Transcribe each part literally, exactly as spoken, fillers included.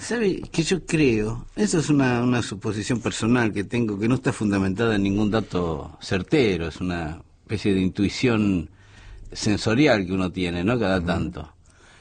¿Sabe que yo creo? Eso es una, una suposición personal que tengo, que no está fundamentada en ningún dato certero, es una especie de intuición sensorial que uno tiene, ¿no? Cada tanto.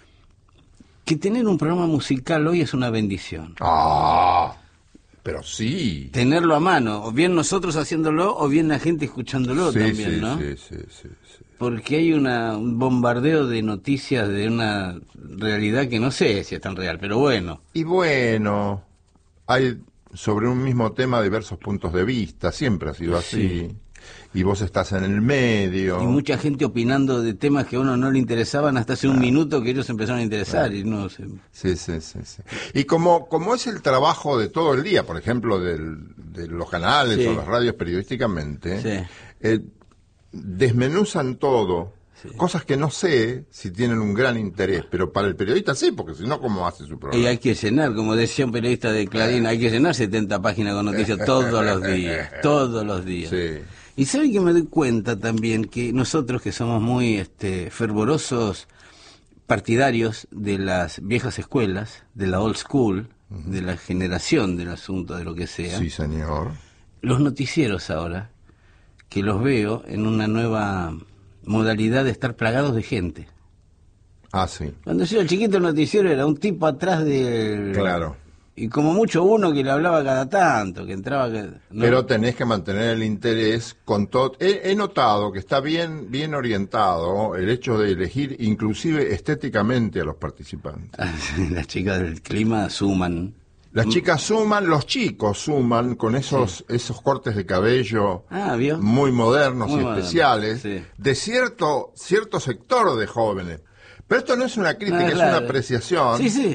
Que tener un programa musical hoy es una bendición. Ah, pero sí. Tenerlo a mano, o bien nosotros haciéndolo, o bien la gente escuchándolo Sí, también, sí, ¿no? sí, sí, sí, sí. Porque hay una, un bombardeo de noticias de una realidad que no sé si es tan real, pero bueno. Y bueno, hay sobre un mismo tema diversos puntos de vista, siempre ha sido así. Sí. Y vos estás en el medio. Y mucha gente opinando de temas que a uno no le interesaban hasta hace un minuto que ellos empezaron a interesar. Claro. Y no sé. Sí, sí, sí, sí. Y como, como es el trabajo de todo el día, por ejemplo, del, de los canales Sí. o las radios periodísticamente, Sí. eh, desmenuzan todo, Sí. cosas que no sé si tienen un gran interés, pero para el periodista sí, porque si no, ¿cómo hace su Y programa? hay que llenar, como decía un periodista de Clarín, hay que llenar setenta páginas con noticias todos los días, todos los días. Sí. Y saben que me doy cuenta también que nosotros que somos muy este, fervorosos partidarios de las viejas escuelas, de la old school, uh-huh. de la generación del asunto, de lo que sea, sí, señor. Los noticieros ahora, que los veo en una nueva modalidad de estar plagados de gente. Ah, sí. Cuando yo era chiquito el noticiero era un tipo atrás del... Claro. Y como mucho uno que le hablaba cada tanto, que entraba... ¿no? Pero tenés que mantener el interés con todo. He, he notado que está bien, bien orientado el hecho de elegir inclusive estéticamente a los participantes. Las chicas del clima suman. Las chicas suman, los chicos suman con esos, sí. esos cortes de cabello ah, ¿vio? muy modernos muy y moderno. especiales sí. de cierto, cierto sector de jóvenes. Pero esto no es una crítica, ah, es claro. una apreciación sí, sí.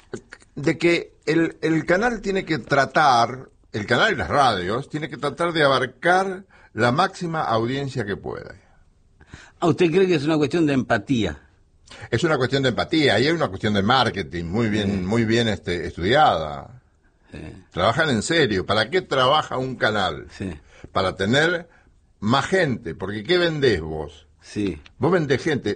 de que el, el canal tiene que tratar, el canal y las radios, tiene que tratar de abarcar la máxima audiencia que pueda. ¿A usted cree que es una cuestión de empatía? Es una cuestión de empatía y hay una cuestión de marketing muy bien, sí. muy bien este, estudiada. Sí. Trabajan en serio. ¿Para qué trabaja un canal? Sí. Para tener más gente. Porque ¿qué vendés vos? Sí. Vos vendés gente.